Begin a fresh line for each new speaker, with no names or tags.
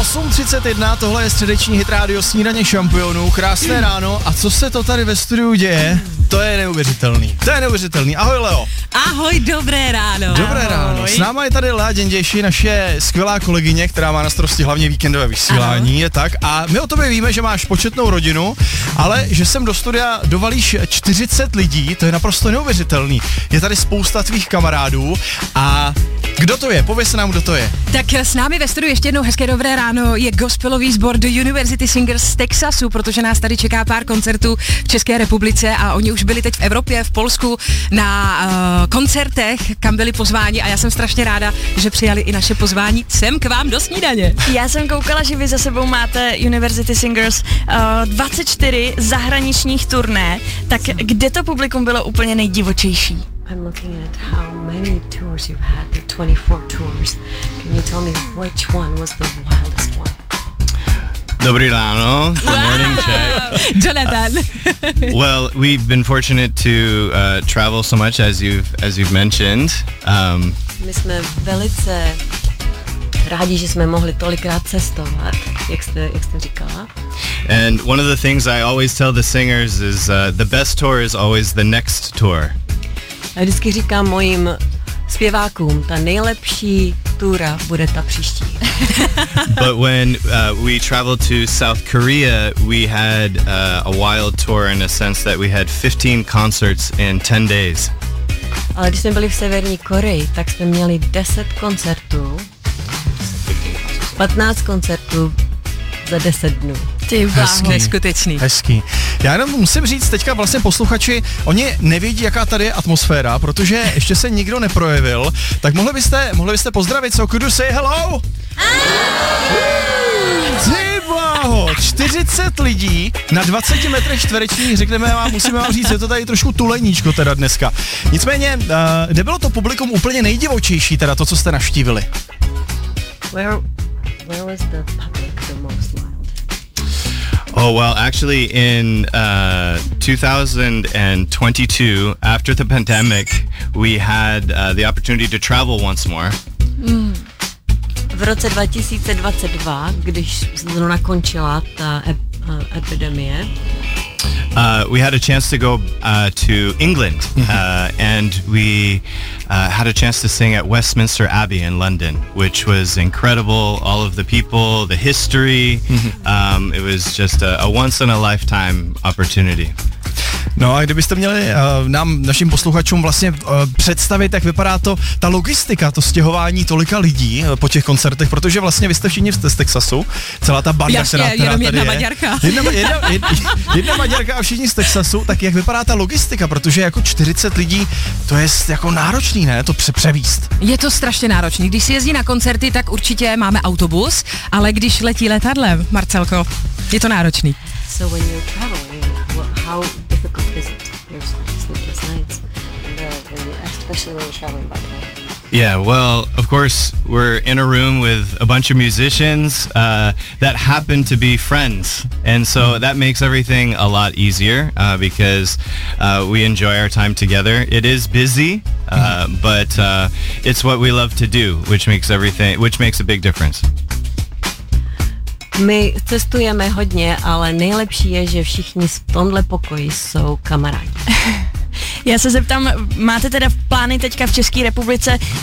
8:31, tohle je středeční hit rádio Snídaně šampionů, krásné ráno a co se to tady ve studiu děje, to je neuvěřitelný, ahoj Leo.
Ahoj, dobré ráno.
Dobré ráno, s náma je tady Lea Děndější, naše skvělá kolegyně, která má na starosti hlavně víkendové vysílání, je tak, a my o tobě víme, že máš početnou rodinu, ale že sem do studia dovalíš 40 lidí, to je naprosto neuvěřitelný, je tady spousta tvých kamarádů a kdo to je? Pověz nám, kdo to je.
Tak s námi ve studiu ještě jednou hezké dobré ráno je gospelový sbor The University Singers z Texasu, protože nás tady čeká pár koncertů v České republice a oni už byli teď v Evropě, v Polsku na koncertech, kam byli pozváni a já jsem strašně ráda, že přijali i naše pozvání sem k vám do snídaně.
Já jsem koukala, že vy za sebou máte University Singers 24 zahraničních turné, tak kde to publikum bylo úplně nejdivočejší?
I'm looking at how many tours you've had, the 24 tours. Can you tell me which one was the wildest one?
Dobrý ráno. Good morning, Czech.
Jonathan.
Well, we've been fortunate to travel so much as you've mentioned.
My jsme velice rádi, že jsme mohli tolikrát cestovat, jak jste říkala.
And one of the things I always tell the singers is the best tour is always the next tour.
Já vždycky říkám mojim zpěvákům, ta nejlepší túra bude ta příští.
But when we traveled to South Korea, we had a wild tour in a sense that we had 15 concerts in 10 days.
Ale když jsme byli v Severní Koreji, tak jsme měli 10 koncertů, 15 koncertů za 10 dnů.
Ty bláho, neskutečný.
Hezký. Já jenom musím říct, teďka vlastně posluchači, oni nevědí, jaká tady je atmosféra, protože ještě se nikdo neprojevil, tak mohli byste pozdravit, so could you say hello? Ty bláho, 40 lidí na 20 metrech čtverečních, musíme vám říct, je to tady trošku tuleníčko teda dneska. Nicméně, kde bylo to publikum úplně nejdivočejší, teda to, co jste navštívili?
Where was the public the most wild?
Oh, well, actually in 2022, after the pandemic, we had the opportunity to travel once more.
V roce 2022, když zrovna končila ta epidemie,
we had a chance to go to England, and we had a chance to sing at Westminster Abbey in London, which was incredible. All of the people, the history, it was just a once-in-a-lifetime opportunity.
No a kdybyste měli našim posluchačům vlastně představit, jak vypadá ta logistika, to stěhování tolika lidí po těch koncertech, protože vlastně vy jste všichni z Texasu, celá ta banda,
jasně,
která
jenom
tady
jedna
je.
Maďarka.
Jedna Maďarka a všichni z Texasu, tak jak vypadá ta logistika, protože jako 40 lidí, to je jako náročný, ne, to převíst.
Je to strašně náročný. Když si jezdí na koncerty, tak určitě máme autobus, ale když letí letadlem, Marcelko, je to náročný.
So when you're traveling, how difficult is it? Your sleepless nights, especially when you're traveling by plane.
Yeah, well, of course, we're in a room with a bunch of musicians that happen to be friends. And so that makes everything a lot easier because we enjoy our time together. It is busy, but it's what we love to do, which makes a big difference.
My cestujeme hodně, ale nejlepší je, že všichni v tomhle pokoji jsou kamarádi.
Já se zeptám, máte teda plány teďka v České republice